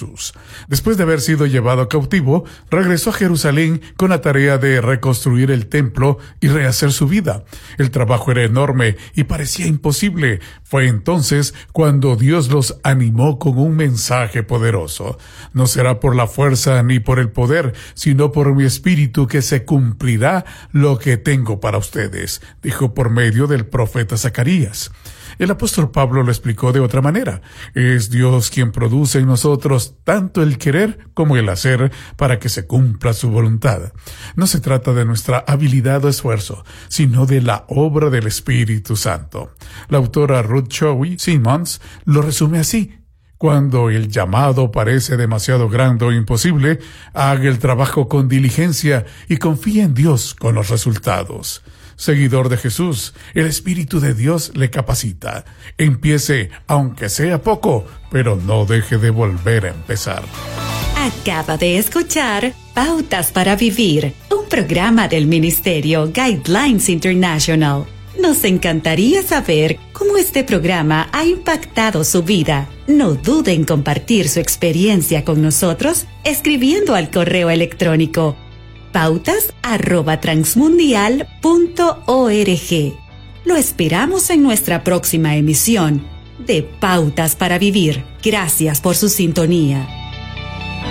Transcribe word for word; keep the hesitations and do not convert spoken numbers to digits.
Jesús. Después de haber sido llevado cautivo, regresó a Jerusalén con la tarea de reconstruir el templo y rehacer su vida. El trabajo era enorme y parecía imposible. Fue entonces cuando Dios los animó con un mensaje poderoso. No será por la fuerza ni por el poder, sino por mi espíritu que se cumplirá lo que tengo para ustedes, dijo por medio del profeta Zacarías. El apóstol Pablo lo explicó de otra manera. Es Dios quien produce en nosotros tanto el querer como el hacer para que se cumpla su voluntad. No se trata de nuestra habilidad o esfuerzo, sino de la obra del Espíritu Santo. La autora Ruth Chow Simmons lo resume así: cuando el llamado parece demasiado grande o imposible, haga el trabajo con diligencia y confíe en Dios con los resultados. Seguidor de Jesús, el Espíritu de Dios le capacita. Empiece, aunque sea poco, pero no deje de volver a empezar. Acaba de escuchar Pautas para Vivir, un programa del Ministerio Guidelines International. Nos encantaría saber cómo este programa ha impactado su vida. No dude en compartir su experiencia con nosotros escribiendo al correo electrónico pautas arroba transmundial punto org. Lo esperamos en nuestra próxima emisión de Pautas para Vivir. Gracias por su sintonía.